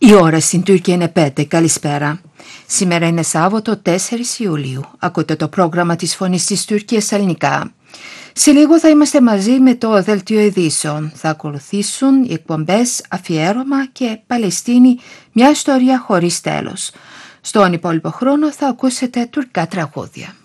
Η ώρα στην Τουρκία είναι 5. Καλησπέρα. Σήμερα είναι Σάββατο 4 Ιουλίου. Ακούτε το πρόγραμμα της Φωνής της Τουρκίας στα ελληνικά. Σε λίγο θα είμαστε μαζί με το Δελτίο Ειδήσεων. Θα ακολουθήσουν οι εκπομπές Αφιέρωμα και Παλαιστίνη, μια ιστορία χωρίς τέλος. Στον υπόλοιπο χρόνο θα ακούσετε τουρκικά τραγούδια.